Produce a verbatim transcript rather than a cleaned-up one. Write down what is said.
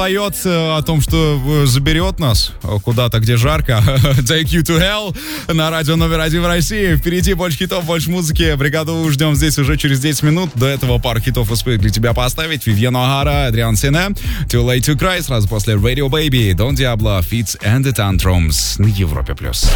поет о том, что заберет нас куда-то, где жарко. Take you to hell на радио номер один в России. Впереди больше хитов, больше музыки. Бригаду ждем здесь уже через десять минут. До этого пару хитов успеют для тебя поставить. Вивьен О'Хара, Адриан Сене, Too Late to Cry. Сразу после Radio Baby, Don Diablo, Fits and the Tantrums на Европе+.